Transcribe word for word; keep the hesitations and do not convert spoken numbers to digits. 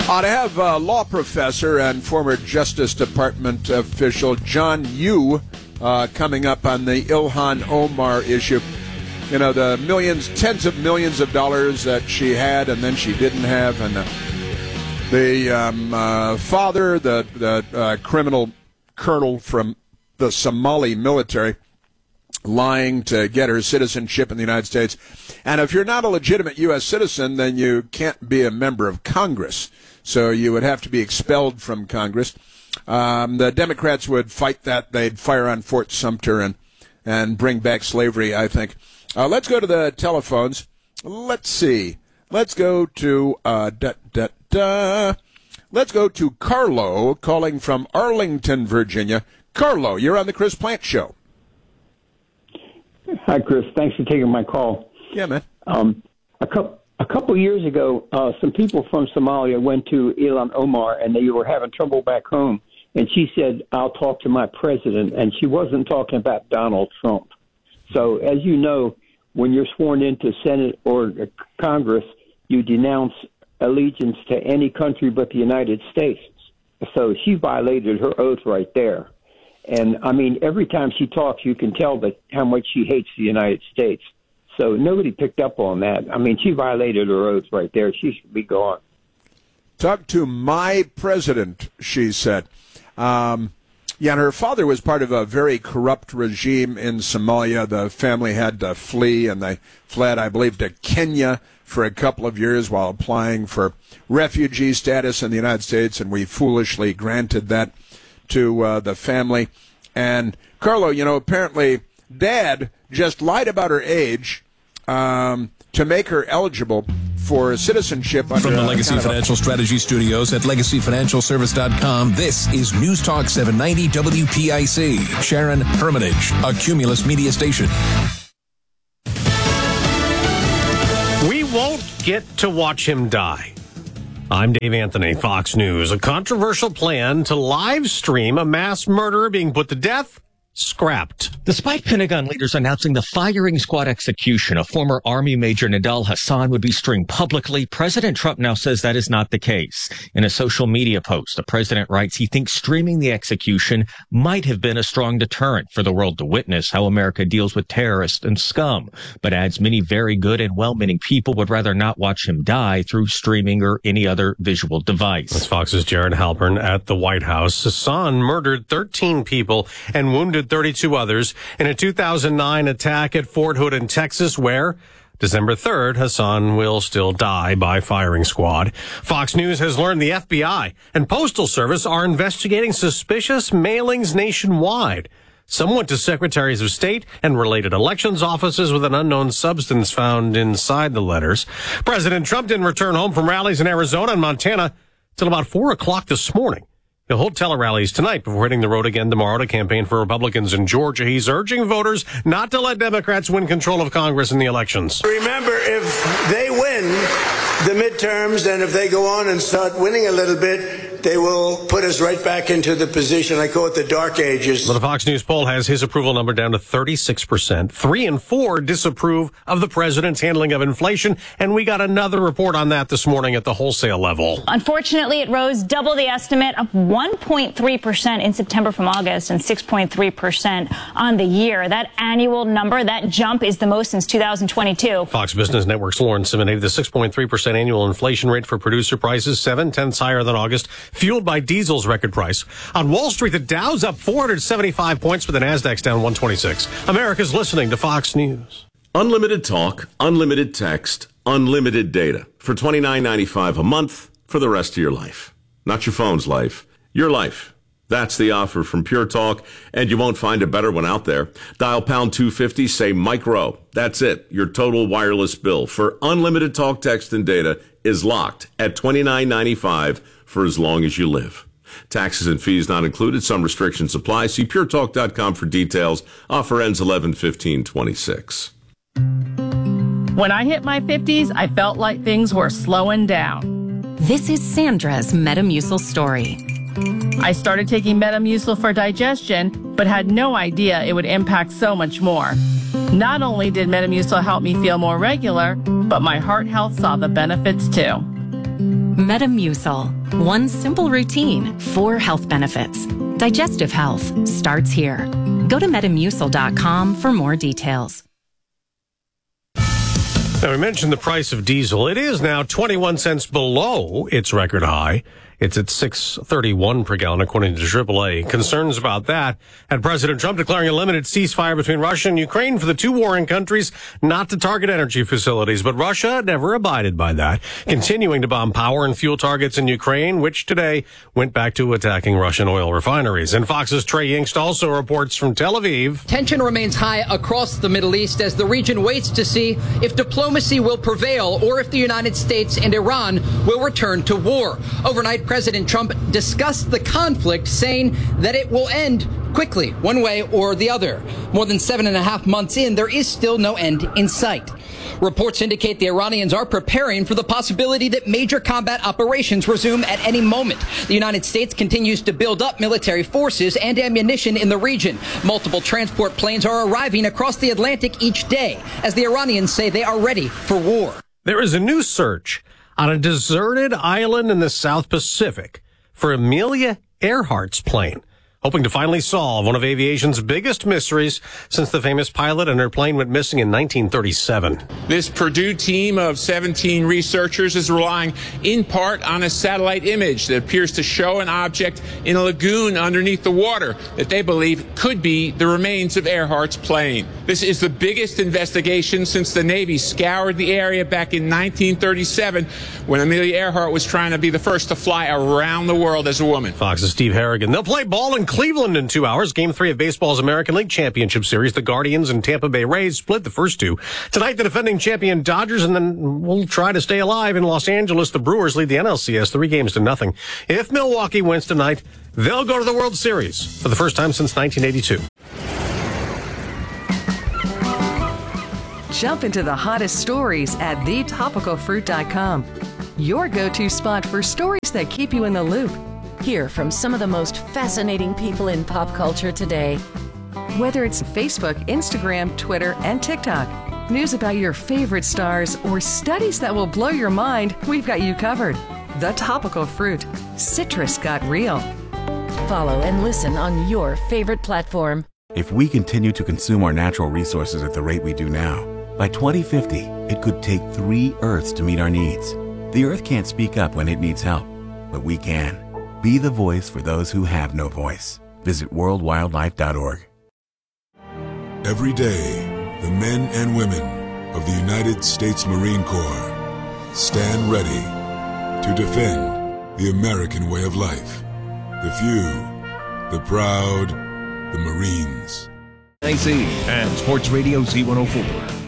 Uh, to have uh, law professor and former Justice Department official John Yoo uh, coming up on the Ilhan Omar issue. You know, the millions, tens of millions of dollars that she had and then she didn't have, and the, the um, uh, father, the, the uh, criminal colonel from the Somali military, lying to get her citizenship in the United States. And if you're not a legitimate U S citizen, then you can't be a member of Congress. So you would have to be expelled from Congress. Um, the Democrats would fight that. They'd fire on Fort Sumter and, and bring back slavery, I think. Uh, let's go to the telephones. Let's see. Let's go to, uh, da, da, da. Let's go to Carlo calling from Arlington, Virginia. Carlo, you're on the Chris Plante Show. Hi, Chris. Thanks for taking my call. Yeah, man. Um, a couple a couple years ago, uh, some people from Somalia went to Ilhan Omar, and they were having trouble back home. And she said, "I'll talk to my president," and she wasn't talking about Donald Trump. So, as you know, when you're sworn into Senate or Congress, you denounce allegiance to any country but the United States. So she violated her oath right there. And, I mean, every time she talks, you can tell that how much she hates the United States. So nobody picked up on that. I mean, she violated her oath right there. She should be gone. Talk to my president, she said. Um, yeah, and her father was part of a very corrupt regime in Somalia. The family had to flee, and they fled, I believe, to Kenya for a couple of years while applying for refugee status in the United States, and we foolishly granted that to uh, the family. And Carlo, you know, apparently Dad just lied about her age um, to make her eligible for citizenship. Under From the a, Legacy kind of Financial a, Strategy Studios at legacy financial service dot com, this is News Talk seven ninety W P I C. Sharon Hermitage, a Cumulus media station. We won't get to watch him die. I'm Dave Anthony, Fox News. A controversial plan to live stream a mass murderer being put to death scrapped. Despite Pentagon leaders announcing the firing squad execution of former Army Major Nidal Hasan would be streamed publicly, President Trump now says that is not the case. In a social media post, the president writes he thinks streaming the execution might have been a strong deterrent for the world to witness how America deals with terrorists and scum, but adds many very good and well-meaning people would rather not watch him die through streaming or any other visual device. That's Fox's Jared Halpern at the White House. Hasan murdered thirteen people and wounded thirty-two others in a two thousand nine attack at Fort Hood in Texas, where December third, Hasan will still die by firing squad. Fox News has learned the F B I and Postal Service are investigating suspicious mailings nationwide. Some went to secretaries of state and related elections offices with an unknown substance found inside the letters. President Trump didn't return home from rallies in Arizona and Montana till about four o'clock this morning. He'll hold tele-rallies tonight before hitting the road again tomorrow to campaign for Republicans in Georgia. He's urging voters not to let Democrats win control of Congress in the elections. Remember, if they win the midterms and if they go on and start winning a little bit, they will put us right back into the position. I call it the dark ages. But a Fox News poll has his approval number down to thirty-six percent. Three and four disapprove of the president's handling of inflation. And we got another report on that this morning at the wholesale level. Unfortunately, it rose double the estimate of one point three percent in September from August and six point three percent on the year. That annual number, that jump, is the most since two thousand twenty-two. Fox Business Network's Lauren Simonet, the six point three percent annual inflation rate for producer prices, seven tenths higher than August, fueled by diesel's record price. On Wall Street, the Dow's up four hundred seventy-five points, but the Nasdaq's down one twenty-six. America's listening to Fox News. Unlimited talk, unlimited text, unlimited data for twenty-nine ninety-five a month for the rest of your life. Not your phone's life, your life. That's the offer from Pure Talk, and you won't find a better one out there. Dial pound two fifty, say Mike Rowe. That's it. Your total wireless bill for unlimited talk, text, and data is locked at twenty-nine ninety-five for as long as you live. Taxes and fees not included. Some restrictions apply. See pure talk dot com for details. Offer ends eleven fifteen twenty-six. When I hit my fifties, I felt like things were slowing down. This is Sandra's Metamucil story. I started taking Metamucil for digestion, but had no idea it would impact so much more. Not only did Metamucil help me feel more regular, but my heart health saw the benefits too. Metamucil, One simple routine, four health benefits. Digestive health starts here. Go to Metamucil dot com for more details. Now, we mentioned the price of diesel. It is now twenty-one cents below its record high. It's at six thirty-one per gallon, according to triple A. Concerns about that had President Trump declaring a limited ceasefire between Russia and Ukraine for the two warring countries not to target energy facilities. But Russia never abided by that, continuing to bomb power and fuel targets in Ukraine, which today went back to attacking Russian oil refineries. And Fox's Trey Yingst also reports from Tel Aviv. Tension remains high across the Middle East as the region waits to see if diplomacy will prevail or if the United States and Iran will return to war. Overnight, President Trump discussed the conflict, saying that it will end quickly, one way or the other. More than seven and a half months in, there is still no end in sight. Reports indicate the Iranians are preparing for the possibility that major combat operations resume at any moment. The United States continues to build up military forces and ammunition in the region. Multiple transport planes are arriving across the Atlantic each day as the Iranians say they are ready for war. There is a new search on a deserted island in the South Pacific for Amelia Earhart's plane, hoping to finally solve one of aviation's biggest mysteries since the famous pilot and her plane went missing in nineteen thirty-seven. This Purdue team of seventeen researchers is relying in part on a satellite image that appears to show an object in a lagoon underneath the water that they believe could be the remains of Earhart's plane. This is the biggest investigation since the Navy scoured the area back in nineteen thirty-seven when Amelia Earhart was trying to be the first to fly around the world as a woman. Fox's Steve Harrigan. They'll play ball in Cleveland in two hours. Game three of baseball's American League Championship Series. The Guardians and Tampa Bay Rays split the first two. Tonight, the defending champion Dodgers, and then we'll try to stay alive in Los Angeles. The Brewers lead the N L C S three games to nothing. If Milwaukee wins tonight, they'll go to the World Series for the first time since nineteen eighty-two. Jump into the hottest stories at the topical fruit dot com. Your go-to spot for stories that keep you in the loop. Hear from some of the most fascinating people in pop culture today. Whether it's Facebook, Instagram, Twitter, and TikTok, news about your favorite stars, or studies that will blow your mind, we've got you covered. The Topical Fruit. Citrus got real. Follow and listen on your favorite platform. If we continue to consume our natural resources at the rate we do now, by twenty fifty, it could take three Earths to meet our needs. The Earth can't speak up when it needs help, but we can. Be the voice for those who have no voice. Visit world wildlife dot org. Every day, the men and women of the United States Marine Corps stand ready to defend the American way of life. The few, the proud, the Marines. I C and Sports Radio Z one oh four.